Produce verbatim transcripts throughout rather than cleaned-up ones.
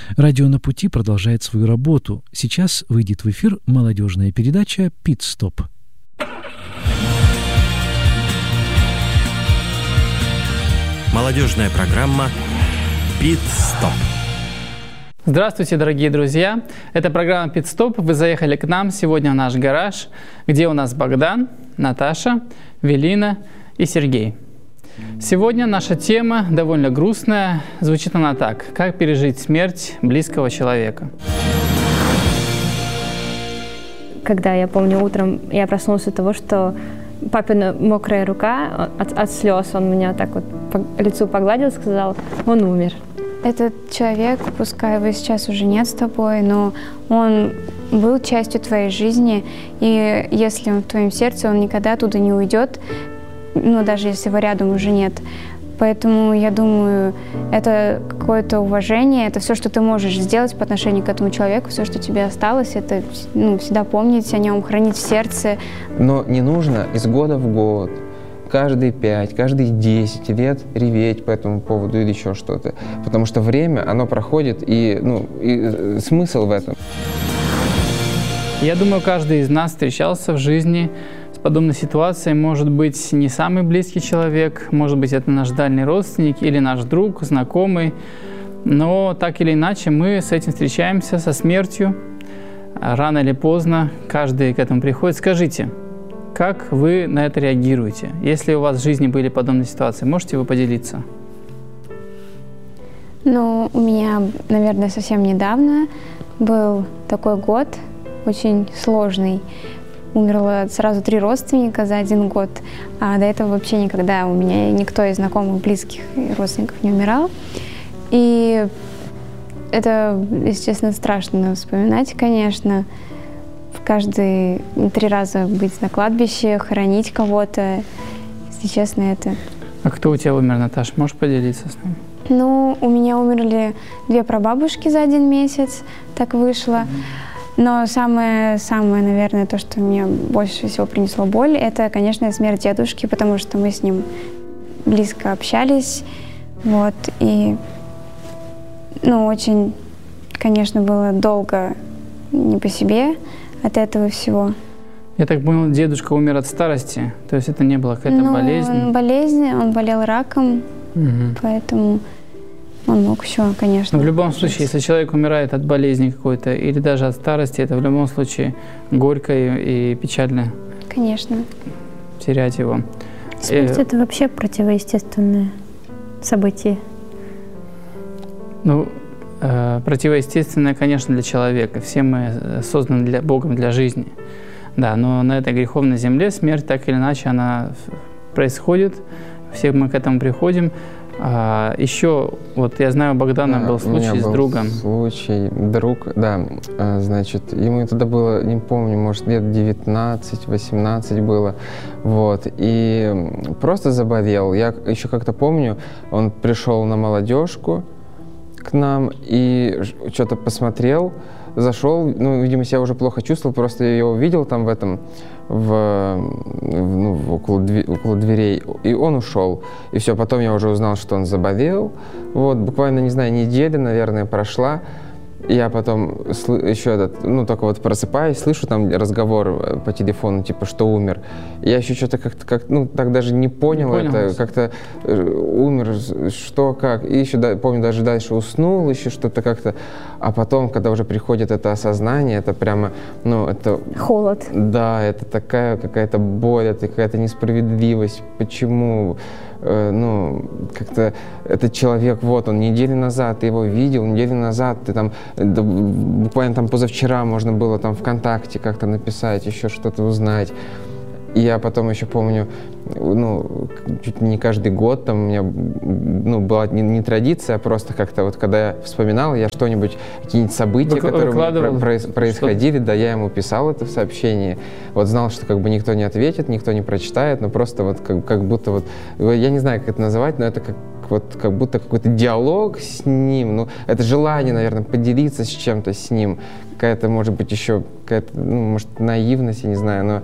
Радио «На пути» продолжает свою работу. Сейчас выйдет в эфир молодежная передача «Пит-стоп». Молодежная программа «Пит-стоп». Здравствуйте, дорогие друзья! Это программа «Пит-стоп». Вы заехали к нам сегодня в наш гараж, где у нас Богдан, Наташа, Велина и Сергей. Сегодня наша тема довольно грустная. Звучит она так: как пережить смерть близкого человека. Когда, я помню, утром я проснулась от того, что папина мокрая рука от, от слез, он меня так вот по лицу погладил и сказал: он умер. Этот человек, пускай его сейчас уже нет с тобой, но он был частью твоей жизни, и если он в твоем сердце, он никогда оттуда не уйдет, ну, даже если его рядом уже нет. Поэтому я думаю, это какое-то уважение, это все, что ты можешь сделать по отношению к этому человеку, все, что тебе осталось, это, ну, всегда помнить о нем, хранить в сердце. Но не нужно из года в год, каждые пять, каждые десять лет реветь по этому поводу или еще что-то. Потому что время, оно проходит, и, ну, и смысл в этом. Я думаю, каждый из нас встречался в жизни с подобной ситуацией. Может быть, не самый близкий человек, может быть, это наш дальний родственник или наш друг, знакомый. Но так или иначе мы с этим встречаемся, со смертью. Рано или поздно каждый к этому приходит. Скажите, как вы на это реагируете? Если у вас в жизни были подобные ситуации, можете вы поделиться? Ну, у меня, наверное, совсем недавно был такой год, очень сложный. Умерло сразу три родственника за один год, а до этого вообще никогда у меня никто из знакомых, близких родственников не умирал. И это, естественно, страшно вспоминать, конечно. Каждые три раза быть на кладбище, хоронить кого-то, если честно, это... А кто у тебя умер, Наташа? Можешь поделиться с нами? Ну, у меня умерли две прабабушки за один месяц, так вышло. Но самое, самое, наверное, то, что мне больше всего принесло боль, это, конечно, смерть дедушки, потому что мы с ним близко общались, вот, и, ну, очень, конечно, было долго не по себе от этого всего. Я так понял, дедушка умер от старости, то есть это не была какая-то ну, болезнь? болезнь, он болел раком, угу. Поэтому он мог еще, конечно. Но в любом случае, если человек умирает от болезни какой-то или даже от старости, это в любом случае горько и, и печально. Конечно. Терять его. Смерть — это вообще противоестественное событие. Ну, э, противоестественное, конечно, для человека. Все мы созданы для, Богом для жизни. Да, но на этой греховной земле смерть так или иначе она происходит. Все мы к этому приходим. А, еще, вот я знаю, у Богдана да, был случай с другом. Случай, друг, да, значит, ему тогда было, не помню, может, лет девятнадцать-восемнадцать было, вот, и просто заболел. Я еще как-то помню, он пришел на молодежку к нам и что-то посмотрел, зашел, ну, видимо, себя уже плохо чувствовал, просто я его видел там в этом, в, ну, около, около дверей, и он ушел. И все, потом я уже узнал, что он заболел. Вот, буквально, не знаю, неделя, наверное, прошла. И я потом еще этот, ну, только вот просыпаюсь, слышу там разговор по телефону, типа, что умер. И я еще что-то как-то, как, ну, так даже не понял, не понял это, как-то умер, что, как. И еще, да, помню, даже дальше уснул, еще что-то как-то. А потом, когда уже приходит это осознание, это прямо, ну, это... Холод. Да, это такая какая-то боль, это какая-то несправедливость. Почему... ну, как-то этот человек, вот он, неделю назад ты его видел, неделю назад ты там, да, буквально там позавчера можно было там ВКонтакте как-то написать, еще что-то узнать. И я потом еще помню, ну, чуть не каждый год там у меня, ну, была не, не традиция, а просто как-то вот, когда я вспоминал, я что-нибудь, какие-нибудь события, Вы, которые про- происходили, да, я ему писал это в сообщении, вот знал, что как бы никто не ответит, никто не прочитает, но просто вот как, как будто вот, я не знаю, как это называть, но это как вот как будто какой-то диалог с ним, ну, это желание, наверное, поделиться с чем-то с ним, какая-то, может быть, еще какая-то, ну, может, наивность, я не знаю, но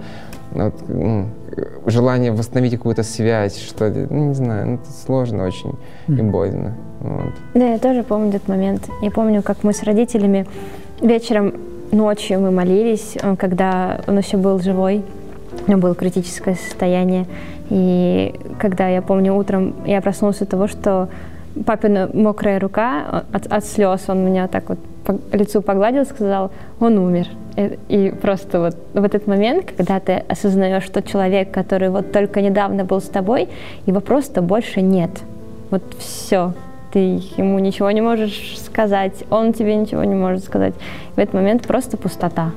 вот, ну, желание восстановить какую-то связь, что, ну, не знаю, ну, это сложно очень mm. и больно. Вот. Да, я тоже помню этот момент. Я помню, как мы с родителями вечером, ночью мы молились, когда он еще был живой, у него было критическое состояние. И когда, я помню, утром я проснулась от того, что папина мокрая рука от, от слез, он меня так вот по лицу погладил, сказал, он умер. И, и просто вот в этот момент, когда ты осознаешь, что человек, который вот только недавно был с тобой, его просто больше нет. Вот все. Ты ему ничего не можешь сказать, он тебе ничего не может сказать. В этот момент просто пустота.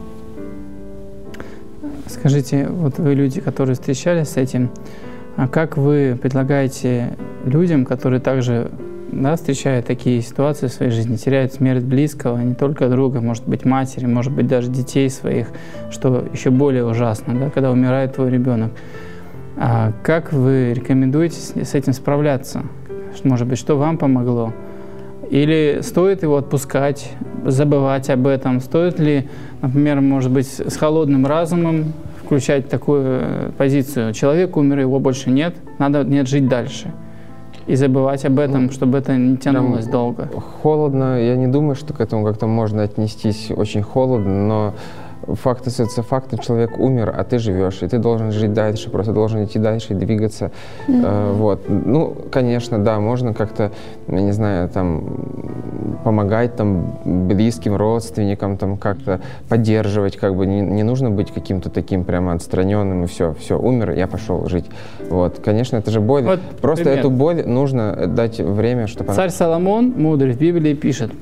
Скажите, вот вы люди, которые встречались с этим, а как вы предлагаете людям, которые также, да, встречают такие ситуации в своей жизни, теряют смерть близкого, не только друга, может быть, матери, может быть, даже детей своих, что еще более ужасно, да, когда умирает твой ребенок. А как вы рекомендуете с этим справляться? Может быть, что вам помогло? Или стоит его отпускать, забывать об этом? Стоит ли, например, может быть, с холодным разумом включать такую позицию? Человек умер, его больше нет, надо нет жить дальше. И забывать об этом, чтобы это не тянулось Прям долго. Холодно, я не думаю, что к этому как-то можно отнестись очень холодно, но факт остается фактом, человек умер, а ты живешь, и ты должен жить дальше, просто должен идти дальше и двигаться. Mm-hmm. э, вот. Ну, конечно, да, можно как-то, я не знаю, там, помогать там близким, родственникам, там, как-то поддерживать, как бы не, не нужно быть каким-то таким прямо отстраненным, и все, все, умер, я пошел жить. Вот. Конечно, это же боль. Вот просто пример. Эту боль нужно дать время, чтобы Царь она... Соломон, мудрый, в Библии пишет,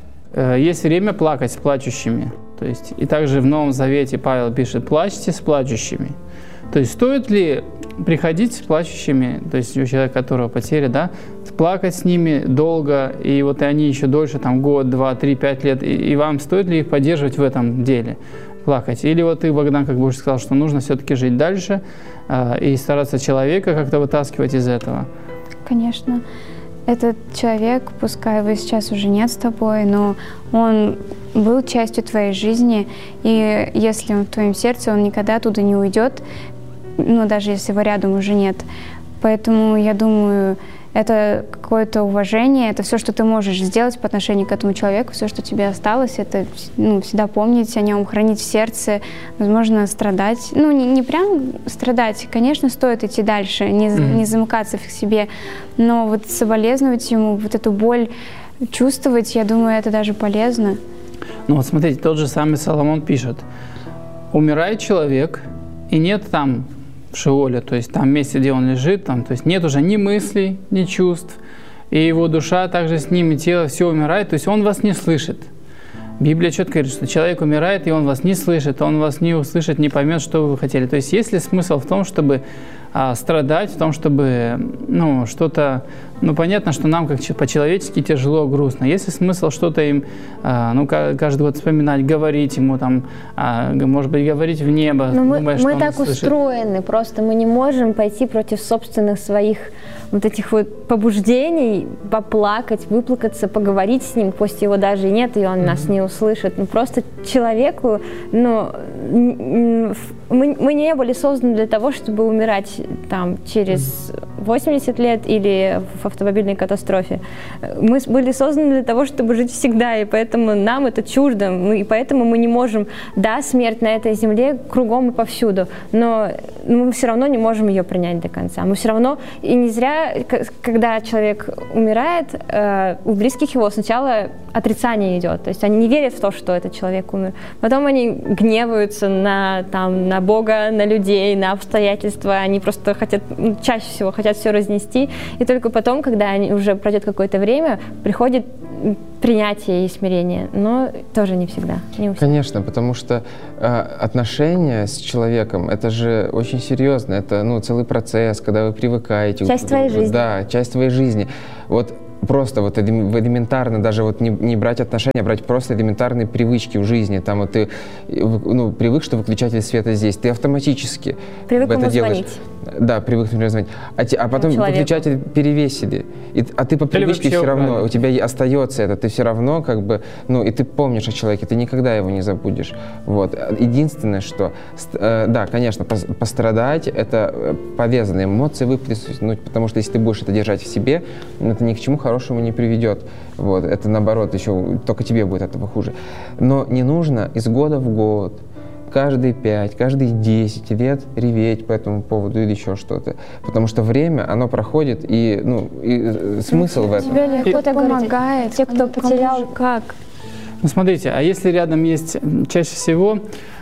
есть время плакать с плачущими. То есть, и также в Новом Завете Павел пишет, плачьте с плачущими. То есть, стоит ли приходить с плачущими, то есть у человека, которого потеря, да, плакать с ними долго, и вот и они еще дольше, там, год, два, три, пять лет, и, и вам стоит ли их поддерживать в этом деле, плакать? Или вот ты, Богдан, как бы уже сказал, что нужно все-таки жить дальше э, и стараться человека как-то вытаскивать из этого? Конечно. Этот человек, пускай его сейчас уже нет с тобой, но он был частью твоей жизни, и если он в твоем сердце, он никогда оттуда не уйдет, ну, даже если его рядом уже нет. Поэтому я думаю, это какое-то уважение, это все, что ты можешь сделать по отношению к этому человеку, все, что тебе осталось, это, ну, всегда помнить о нем, хранить в сердце, возможно, страдать. Ну, не, не прям страдать, конечно, стоит идти дальше, не, mm-hmm. не замыкаться в себе, но вот соболезновать ему, вот эту боль чувствовать, я думаю, это даже полезно. Ну вот смотрите, тот же самый Соломон пишет, умирает человек, и нет там в Шеоле, то есть там месте, где он лежит, там, то есть нет уже ни мыслей, ни чувств, и его душа также с ним, и тело, все умирает, то есть он вас не слышит. Библия четко говорит, что человек умирает, и он вас не слышит, он вас не услышит, не поймет, что вы хотели. То есть есть ли смысл в том, чтобы а, страдать, в том, чтобы, ну, что-то, ну, понятно, что нам как по-человечески тяжело, грустно. Есть ли смысл что-то им, а, ну, каждый год вспоминать, говорить ему, там, а, может быть, говорить в небо, Но думая, мы, что мы он так слышит. устроены, просто мы не можем пойти против собственных своих вот этих вот побуждений, поплакать, выплакаться, поговорить с ним, пусть его даже и нет, и он mm-hmm. нас не услышит. Ну, просто человеку, ну, мы, мы не были созданы для того, чтобы умирать там через восемьдесят лет или в автомобильной катастрофе. Мы были созданы для того, чтобы жить всегда, и поэтому нам это чуждо, мы, и поэтому мы не можем, да, смерть на этой земле кругом и повсюду, но мы все равно не можем ее принять до конца. Мы все равно, и не зря, когда человек умирает, у близких его сначала отрицание идет, то есть они не верят в то, что этот человек умер. Потом они гневаются на, там, на Бога, на людей, на обстоятельства, они просто хотят, ну, чаще всего хотят все разнести, и только потом, когда они, уже пройдет какое-то время, приходит принятие и смирение, но тоже не всегда. Не у всех. Конечно, потому что э, отношения с человеком, это же очень серьезно, это, ну, целый процесс, когда вы привыкаете. Часть твоей жизни. Да, часть твоей жизни. Вот просто вот элементарно, даже вот не, не брать отношения, а брать просто элементарные привычки в жизни. Там вот ты ну, привык, что выключатель света здесь, ты автоматически привык это ему делаешь. Звонить. Да, привык, например, звонить. А, те, а потом человеку. Выключатель перевесили. И, а ты по привычке все равно, убрали. У тебя остается это, ты все равно как бы, ну и ты помнишь о человеке, ты никогда его не забудешь. Вот. Единственное, что, э, да, конечно, пострадать, это полезно, эмоции выплеснуть, потому что если ты будешь это держать в себе, это ни к чему хорошему не приведет. Вот. Это наоборот, еще только тебе будет от этого хуже. Но не нужно из года в год, каждые пять, каждые десять лет реветь по этому поводу или еще что-то. Потому что время, оно проходит, и, ну, и смысл в этом. Тебе легко так помогает. Те, кто потерял, как? Ну, смотрите, а если рядом есть чаще всего,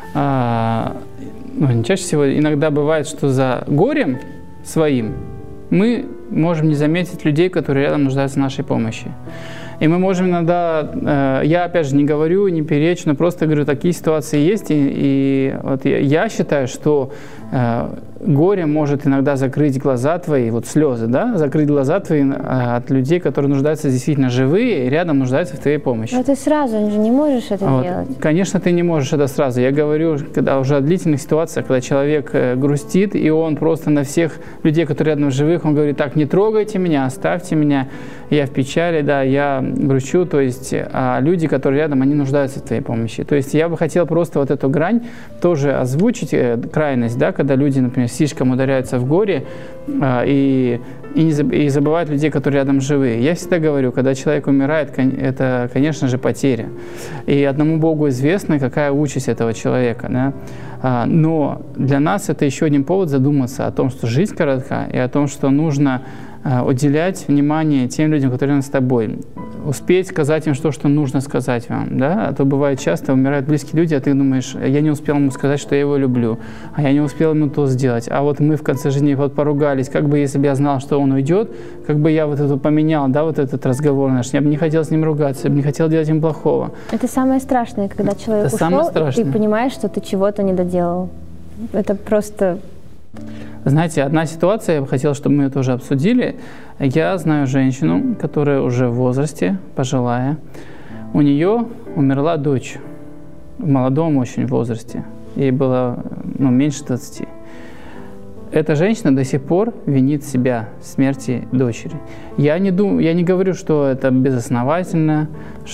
а, ну, не чаще всего, иногда бывает, что за горем своим мы можем не заметить людей, которые рядом нуждаются в нашей помощи. И мы можем иногда, э, я опять же не говорю, не перечу, но просто говорю, такие ситуации есть. И, и вот я, я считаю, что э, горе может иногда закрыть глаза твои, вот слезы, да, закрыть глаза твои э, от людей, которые нуждаются действительно живые и рядом нуждаются в твоей помощи. Но ты сразу же не можешь это вот. делать. Конечно, ты не можешь это сразу. Я говорю, когда уже о длительных ситуациях, когда человек э, грустит, и он просто на всех людей, которые рядом живых, он говорит, так, не трогайте меня, оставьте меня, я в печали, да, я грущу, то есть а люди, которые рядом, они нуждаются в твоей помощи. То есть я бы хотел просто вот эту грань тоже озвучить, э, крайность, да, когда люди, например, слишком ударяются в горе э, и, и, не заб, и забывают людей, которые рядом живые. Я всегда говорю, когда человек умирает, это, конечно же, потеря. И одному Богу известно, какая участь этого человека, да. А, но для нас это еще один повод задуматься о том, что жизнь коротка, и о том, что нужно уделять внимание тем людям, которые рядом с тобой. Успеть сказать им то, что нужно сказать вам. Да? А то бывает часто, умирают близкие люди, а ты думаешь, я не успел ему сказать, что я его люблю, а я не успел ему то сделать. А вот мы в конце жизни вот поругались, как бы если бы я знал, что он уйдет, как бы я вот это поменял, да, вот этот разговор наш, я бы не хотел с ним ругаться, я бы не хотел делать им плохого. Это самое страшное, когда человек это ушел, и ты понимаешь, что ты чего-то не доделал. Это просто... Знаете, одна ситуация, я бы хотел, чтобы мы это уже обсудили. Я знаю женщину, которая уже в возрасте, пожилая. У нее умерла дочь в молодом очень возрасте. Ей было ну, меньше двадцати. Эта женщина до сих пор винит себя в смерти дочери. Я не, дум, я не говорю, что это безосновательно,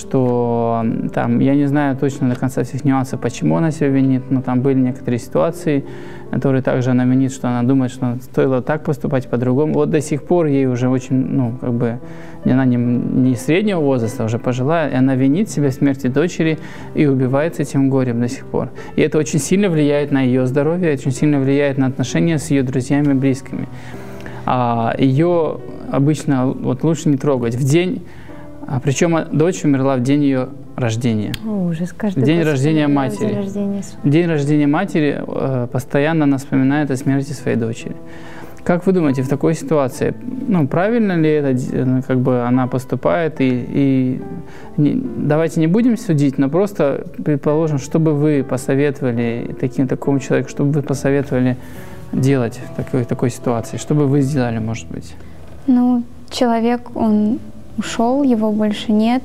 что там, я не знаю точно до конца всех нюансов, почему она себя винит, но там были некоторые ситуации, которые также она винит, что она думает, что стоило так поступать, по-другому. Вот до сих пор ей уже очень, ну, как бы, она не, не среднего возраста, уже пожилая, и она винит себя в смерти дочери и убивается этим горем до сих пор. И это очень сильно влияет на ее здоровье, очень сильно влияет на отношения с ее друзьями и близкими. А ее обычно вот лучше не трогать. В день, а причем дочь умерла в день ее рождения. Ужас, каждый день рождения матери. День рождения. День рождения матери э, постоянно она вспоминает о смерти своей дочери. Как вы думаете, в такой ситуации, ну, правильно ли это, как бы она поступает? И, и не, давайте не будем судить, но просто предположим, что бы вы посоветовали таким, такому человеку, что бы вы посоветовали делать в такой, такой ситуации? Что бы вы сделали, может быть? Ну, человек, он ушел, его больше нет.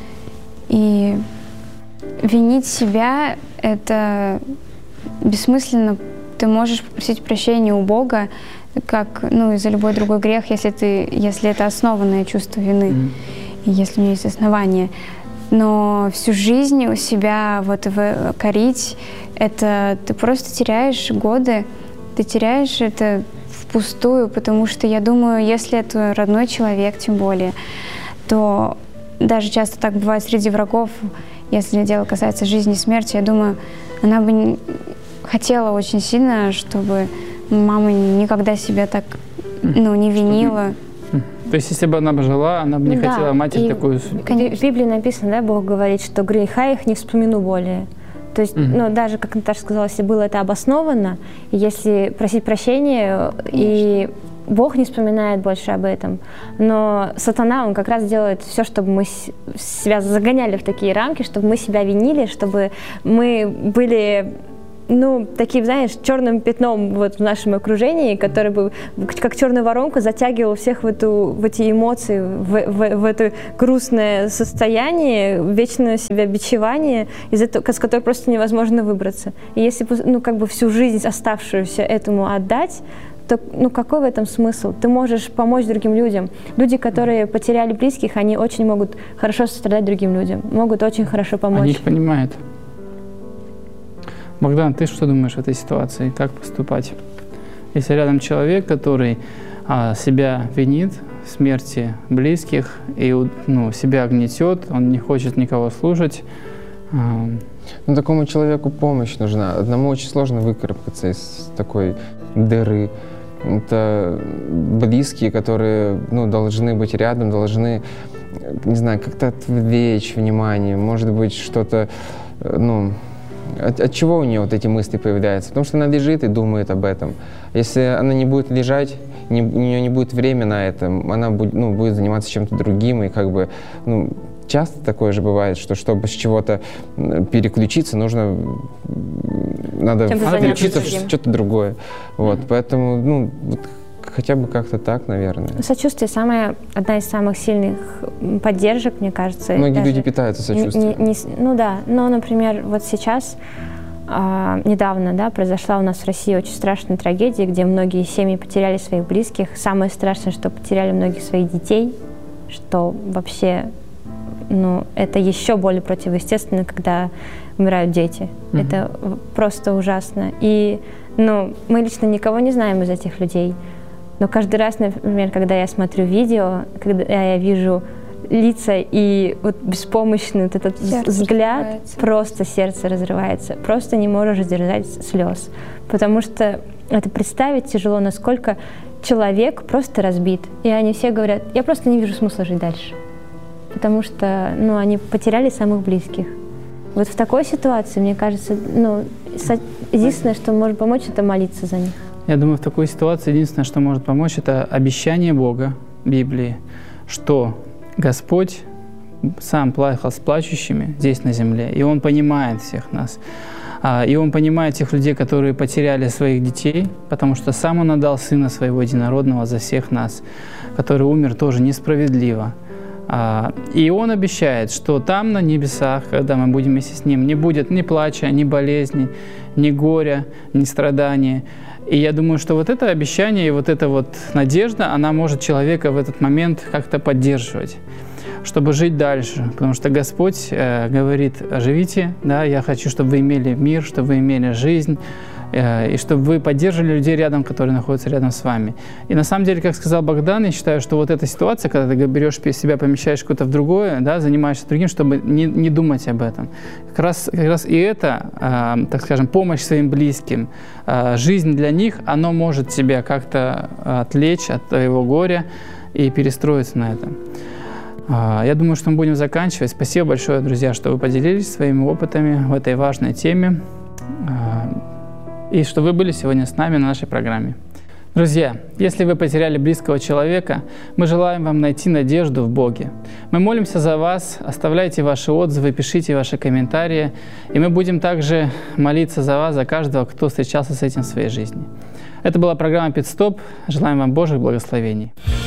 И винить себя — это бессмысленно. Ты можешь попросить прощения у Бога, как, ну, и за любой другой грех, если, ты, если это основанное чувство вины, mm-hmm. и если у него есть основания. Но всю жизнь у себя вот корить, это ты просто теряешь годы, ты теряешь это впустую, потому что я думаю, если это родной человек, тем более, то даже часто так бывает среди врагов, если дело касается жизни и смерти, я думаю, она бы не хотела очень сильно, чтобы мама никогда себя так, ну, не винила. То есть, если бы она бы жила, она бы не да, хотела матери такую... Конечно. В Библии написано, да, Бог говорит, что греха их не вспомину более. То есть, mm-hmm. ну, даже, как Наташа сказала, если было это обосновано, если просить прощения, конечно. И Бог не вспоминает больше об этом. Но сатана, он как раз делает все, чтобы мы себя загоняли в такие рамки, чтобы мы себя винили, чтобы мы были ну, таким, знаешь, черным пятном вот в нашем окружении, который бы как черная воронка затягивал всех в, эту, в эти эмоции, в, в, в это грустное состояние, вечное себя бичевание, из этого, с которого просто невозможно выбраться. И если ну, как бы всю жизнь оставшуюся этому отдать, то ну, какой в этом смысл? Ты можешь помочь другим людям. Люди, которые потеряли близких, они очень могут хорошо сострадать другим людям, могут очень хорошо помочь. Они их понимают. Богдан, ты что думаешь в этой ситуации? Как поступать? Если рядом человек, который а, себя винит в смерти близких и ну, себя гнетет, он не хочет никого слушать. А... Ну, такому человеку помощь нужна. Одному очень сложно выкарабкаться из такой дыры. Это близкие, которые ну, должны быть рядом, должны, не знаю, как-то отвлечь внимание, может быть, что-то, ну, От, от чего у нее вот эти мысли появляются? Потому что она лежит и думает об этом. Если она не будет лежать, не, у нее не будет времени на это, она будет, ну, будет заниматься чем-то другим. И как бы, ну, часто такое же бывает, что чтобы с чего-то переключиться, нужно надо переключиться в что-то другое. Вот, mm-hmm. Поэтому, ну, вот, хотя бы как-то так, наверное. Сочувствие самая, одна из самых сильных поддержек, мне кажется. Многие люди питаются сочувствием. Не, не, ну да, но, например, вот сейчас, э, недавно, да, произошла у нас в России очень страшная трагедия, где многие семьи потеряли своих близких. Самое страшное, что потеряли многих своих детей, что вообще, ну, это еще более противоестественно, когда умирают дети. Mm-hmm. Это просто ужасно. И, ну, мы лично никого не знаем из этих людей. Но каждый раз, например, когда я смотрю видео, когда я вижу лица и вот беспомощный вот этот сердце взгляд, разрывается. Просто сердце разрывается. Просто не можешь сдержать слез. Потому что это представить тяжело, насколько человек просто разбит. И они все говорят, я просто не вижу смысла жить дальше. Потому что, ну, они потеряли самых близких. Вот в такой ситуации, мне кажется, ну, единственное, что может помочь, это молиться за них. Я думаю, в такой ситуации единственное, что может помочь, это обещание Бога, Библии, что Господь сам плакал с плачущими здесь на земле, и Он понимает всех нас. И Он понимает тех людей, которые потеряли своих детей, потому что сам Он отдал Сына Своего Единородного за всех нас, который умер тоже несправедливо. И Он обещает, что там, на небесах, когда мы будем вместе с Ним, не будет ни плача, ни болезни, ни горя, ни страдания. И я думаю, что вот это обещание и вот эта вот надежда, она может человека в этот момент как-то поддерживать, чтобы жить дальше. Потому что Господь э, говорит, живите, да, я хочу, чтобы вы имели мир, чтобы вы имели жизнь, э, и чтобы вы поддерживали людей рядом, которые находятся рядом с вами. И на самом деле, как сказал Богдан, я считаю, что вот эта ситуация, когда ты берешь себя, помещаешь куда-то в другое, да, занимаешься другим, чтобы не, не думать об этом. Как раз, как раз и это, э, так скажем, помощь своим близким, э, жизнь для них, оно может тебя как-то отвлечь от твоего горя и перестроиться на этом. Я думаю, что мы будем заканчивать. Спасибо большое, друзья, что вы поделились своими опытами в этой важной теме и что вы были сегодня с нами на нашей программе. Друзья, если вы потеряли близкого человека, мы желаем вам найти надежду в Боге. Мы молимся за вас, оставляйте ваши отзывы, пишите ваши комментарии, и мы будем также молиться за вас, за каждого, кто встречался с этим в своей жизни. Это была программа «Питстоп». Желаем вам Божьих благословений.